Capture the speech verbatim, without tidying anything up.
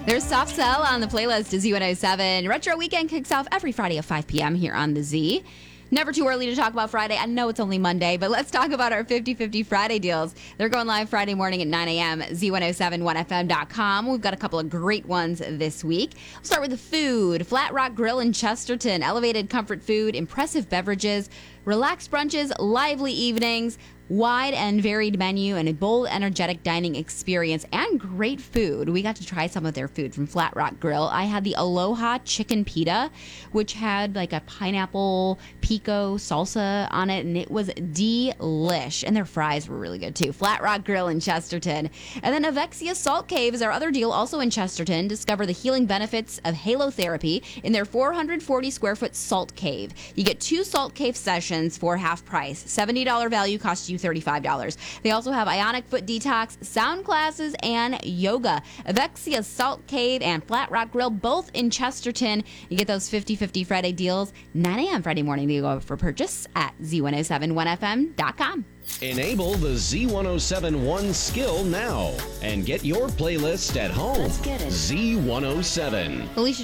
There's Soft Cell on the playlist to Z one oh seven. Retro Weekend kicks off every Friday at five p.m. here on the Z. Never too early to talk about Friday. I know it's only Monday, but let's talk about our fifty-fifty Friday deals. They're going live Friday morning at nine a.m. Z one oh seven one F M dot com. We've got a couple of great ones this week. We'll start with the food. Flat Rock Grill in Chesterton. Elevated comfort food, impressive beverages, relaxed brunches, lively evenings, wide and varied menu, and a bold, energetic dining experience, and great food. We got to try some of their food from Flat Rock Grill. I had the Aloha Chicken Pita, which had like a pineapple pico salsa on it, and it was delish. And their fries were really good too. Flat Rock Grill in Chesterton. And then Avexia Salt Cave is our other deal, also in Chesterton. Discover the healing benefits of halotherapy in their four hundred forty square foot salt cave. You get two salt cave sessions for half price. seventy dollars value costs you thirty-five dollars. They also have ionic foot detox, sound classes, and yoga. Avexia Salt Cave and Flat Rock Grill, both in Chesterton. You get those fifty-fifty Friday deals, nine a.m. Friday morning to go for purchase at Z one oh seven one F M dot com. Enable the Z one oh seven One skill now and get your playlist at home. Let's get it. Z one oh seven. Alicia